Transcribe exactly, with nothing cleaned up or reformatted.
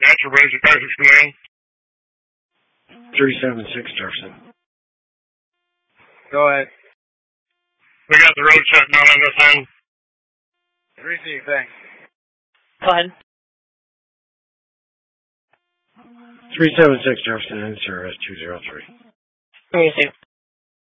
That's your Ranger Package Command. three seven six Jefferson. Go ahead. We got the road shutting on this end. Receive, thanks. Go ahead. three seven six Jefferson, N C R S two zero three. Receive.